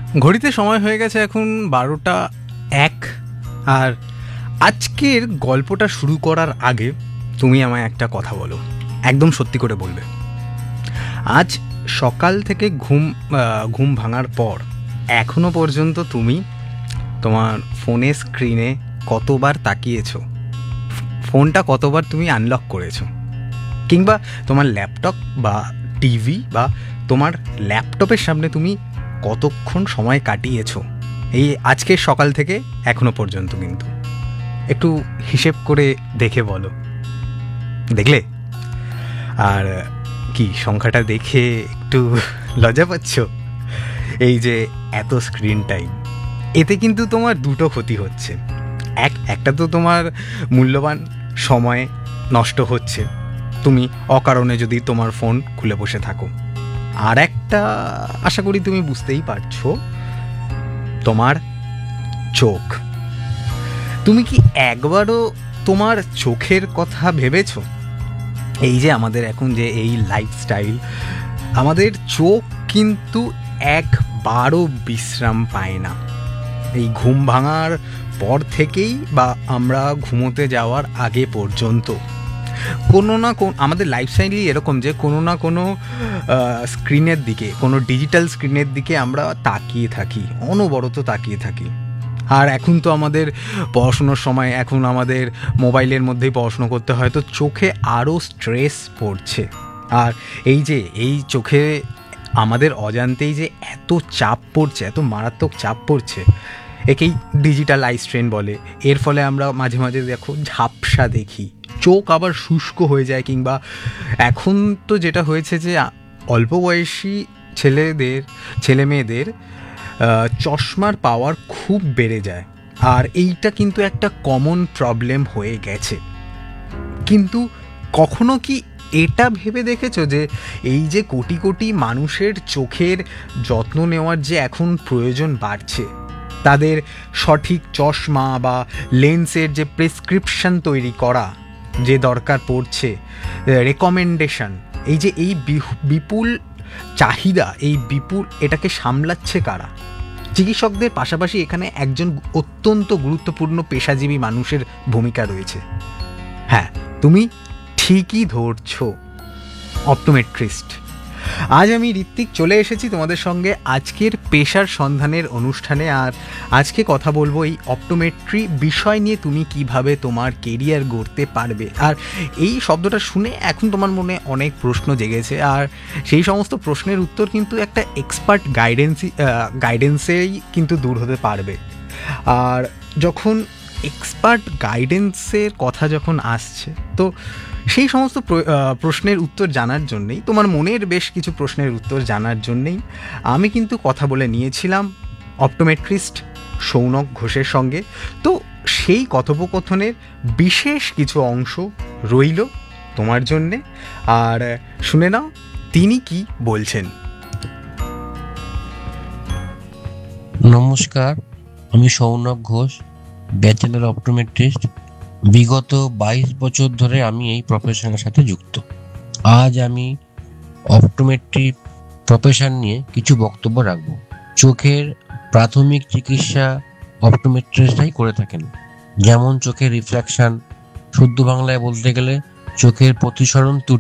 ঘড়িতে সময় হয়ে গেছে এখন 12টা 1। আর আজকের গল্পটা শুরু করার আগে তুমি আমায় একটা কথা বলো, একদম সত্যি করে বলবে। আজ সকাল থেকে ঘুম ভাঙার পর এখনো পর্যন্ত তুমি তোমার ফোনের স্ক্রিনে কতবার তাকিয়েছো? ফোনটা কতবার তুমি আনলক করেছো? কিংবা তোমার ল্যাপটপ বা টিভি বা তোমার ল্যাপটপের সামনে তুমি কতক্ষণ সময় কাটিয়েছো এই আজকের সকাল থেকে এখনো পর্যন্ত? কিন্তু একটু হিসেব করে দেখে বলো, দেখলে? আর কি সংখ্যাটা দেখে একটু লজ্জা পাচ্ছ? এই যে এত স্ক্রিন টাইম, এতে কিন্তু তোমার দুটো ক্ষতি হচ্ছে। একটা তো তোমার মূল্যবান সময় নষ্ট হচ্ছে, তুমি অকারণে যদি তোমার ফোন খুলে বসে থাকো। আর একটা, আশা করি তুমি বুঝতেই পারছো, তোমার চোখ। তুমি কি একবারও তোমার চোখের কথা ভেবেছো? এই যে আমাদের এখন যে এই লাইফস্টাইল, আমাদের চোখ কিন্তু একবারও বিশ্রাম পায় না। এই ঘুম ভাঙার পর থেকেই বা আমরা ঘুমোতে যাওয়ার আগে পর্যন্ত কোনো না কোনো আমাদের লাইফস্টাইলই এরকম যে কোনো না কোনো স্ক্রিনের দিকে, কোনো ডিজিটাল স্ক্রিনের দিকে আমরা তাকিয়ে থাকি, অনবরত তাকিয়ে থাকি। আর এখন তো আমাদের পড়াশুনোর সময়, এখন আমাদের মোবাইলের মধ্যেই পড়াশুনো করতে হয়, তো চোখে আরও স্ট্রেস পড়ছে। আর এই যে এই চোখে আমাদের অজান্তেই যে এত চাপ পড়ছে, এত মারাত্মক চাপ পড়ছে, একেই ডিজিটাল আই স্ট্রেন বলে। এর ফলে আমরা মাঝে মাঝে দেখো ঝাপসা দেখি, চোখ আবার শুষ্ক হয়ে যায়। কিংবা এখন তো যেটা হয়েছে যে অল্প বয়সী ছেলে মেয়েদের চশমার পাওয়ার খুব বেড়ে যায়। আর এইটা কিন্তু একটা কমন প্রবলেম হয়ে গেছে। কিন্তু কখনো কি এটা ভেবে দেখেছো যে এই যে কোটি কোটি মানুষের চোখের যত্ন নেওয়ার যে এখন প্রয়োজন বাড়ছে, তাদের সঠিক চশমা বা লেন্সের যে প্রেসক্রিপশন তৈরি করা যে দরকার পড়ছে, রেকমেন্ডেশন, এই যে এই বিপুল চাহিদা, এই বিপুল এটাকে সামলাচ্ছে কারা? চিকিৎসকদের পাশাপাশি এখানে একজন অত্যন্ত গুরুত্বপূর্ণ পেশাজীবী মানুষের ভূমিকা রয়েছে। হ্যাঁ, তুমি ঠিকই ধরছো, অপটোমেট্রিস্ট। আজ আমি ঋত্বিক চলে এসেছি তোমাদের সঙ্গে আজকের পেশার সন্ধানের অনুষ্ঠানে। আর আজকে কথা বলবো এই অপটোমেট্রি বিষয় নিয়ে, তুমি কিভাবে তোমার কেরিয়ার গড়তে পারবে। আর এই শব্দটা শুনে এখন তোমার মনে অনেক প্রশ্ন জেগেছে, আর সেই সমস্ত প্রশ্নের উত্তর কিন্তু একটা এক্সপার্ট গাইডেন্সেই কিন্তু দূর হতে পারবে। আর যখন এক্সপার্ট গাইডেন্সের কথা যখন আসছে, তো সেই সমস্ত প্রশ্নের উত্তর জানার জন্যেই, তোমার মনের বেশ কিছু প্রশ্নের উত্তর জানার জন্যেই আমি কিন্তু কথা বলে নিয়েছিলাম অপটোমেট্রিস্ট সৌনক ঘোষের সঙ্গে। তো সেই কথোপকথনের বিশেষ কিছু অংশ রইল তোমার জন্যে, আর শুনে নাও তিনি কি বলছেন। নমস্কার, আমি সৌনক ঘোষ, ব্যাচেলর অপটোমেট্রিস্ট। বিগত 22 বছর ধরে আমি এই প্রফেশনের সাথে যুক্ত। আজ আমি অপটোমেট্রি প্রফেশন নিয়ে কিছু বক্তব্য রাখব। চোখের প্রাথমিক চিকিৎসা অপটোমেট্রিস্টরাই করে থাকেন, যেমন চোখের রিফ্র্যাকশন, শুদ্ধ বাংলায় বলতে গেলে চোখের প্রতিসরণ